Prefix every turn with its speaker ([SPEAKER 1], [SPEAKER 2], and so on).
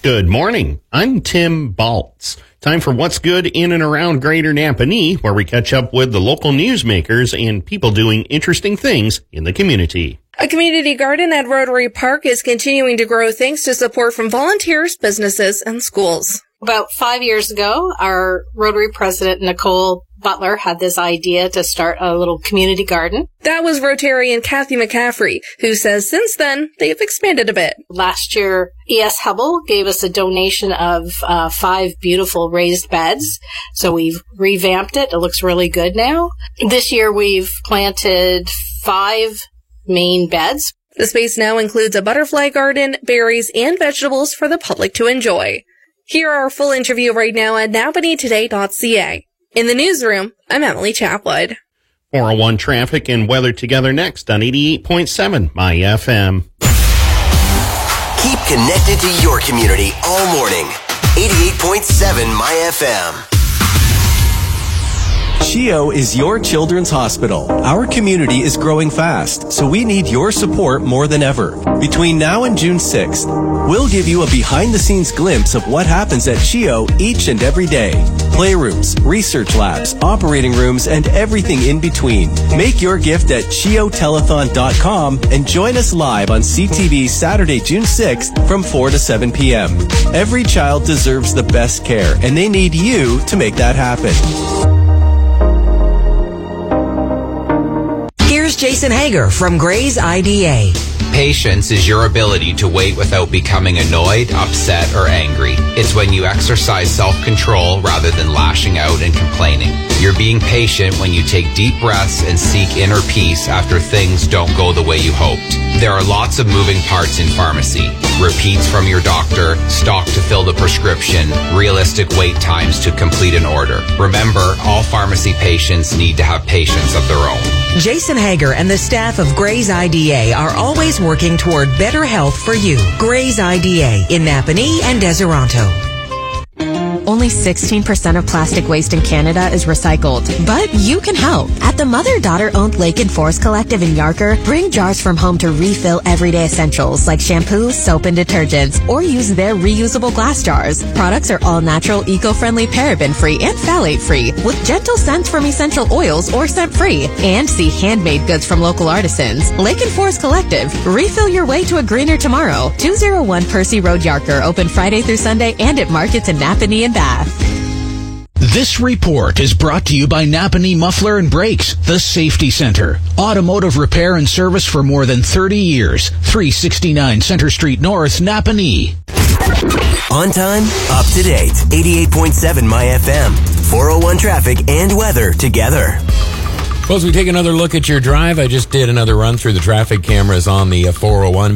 [SPEAKER 1] Good morning. I'm Tim Baltz. Time for What's Good in and around Greater Napanee, where we catch up with the local newsmakers and people doing interesting things in the community.
[SPEAKER 2] A community garden at Rotary Park is continuing to grow thanks to support from volunteers, businesses, and schools.
[SPEAKER 3] About 5 years ago, our Rotary president, Nicole Butler, had this idea to start a little community garden.
[SPEAKER 2] That was Rotarian Kathy McCaffrey, who says since then, they've expanded a bit.
[SPEAKER 3] Last year, E.S. Hubble gave us a donation of 5 beautiful raised beds. So we've revamped it. It looks really good now. This year, we've planted 5 main beds.
[SPEAKER 2] The space now includes a butterfly garden, berries, and vegetables for the public to enjoy. Hear our full interview right now at napaneetoday.ca. In the newsroom, I'm Emily Chapwood.
[SPEAKER 1] 401 traffic and weather together next on 88.7 My FM.
[SPEAKER 4] Keep connected to your community all morning. 88.7 My FM.
[SPEAKER 5] CHEO is your children's hospital. Our community is growing fast, so we need your support more than ever. Between now and June 6th, we'll give you a behind-the-scenes glimpse of what happens at CHEO each and every day. Playrooms, research labs, operating rooms, and everything in between. Make your gift at CHEOtelethon.com and join us live on CTV Saturday, June 6th from 4 to 7 p.m. Every child deserves the best care, and they need you to make that happen.
[SPEAKER 6] Here's Jason Hager from Gray's IDA.
[SPEAKER 7] Patience is your ability to wait without becoming annoyed, upset, or angry. It's when you exercise self-control rather than lashing out and complaining. You're being patient when you take deep breaths and seek inner peace after things don't go the way you hoped. There are lots of moving parts in pharmacy. Repeats from your doctor, stock to fill the prescription, realistic wait times to complete an order. Remember, all pharmacy patients need to have patience of their own.
[SPEAKER 6] Jason Hager and the staff of Gray's IDA are always working toward better health for you. Gray's IDA in Napanee and Deseronto.
[SPEAKER 8] Only 16% of plastic waste in Canada is recycled, but you can help. At the mother-daughter-owned Lake and Forest Collective in Yarker, bring jars from home to refill everyday essentials like shampoo, soap, and detergents, or use their reusable glass jars. Products are all natural, eco-friendly, paraben-free, and phthalate-free, with gentle scents from essential oils or scent-free, and see handmade goods from local artisans. Lake and Forest Collective. Refill your way to a greener tomorrow. 201 Percy Road, Yarker, open Friday through Sunday and at markets in Napanee and Bath.
[SPEAKER 9] This report is brought to you by Napanee Muffler and Brakes, the Safety Center. Automotive repair and service for more than 30 years. 369 Center Street North, Napanee.
[SPEAKER 4] On time, up to date. 88.7 My FM. 401 traffic and weather together.
[SPEAKER 10] Well, as we take another look at your drive, I just did another run through the traffic cameras on the 401.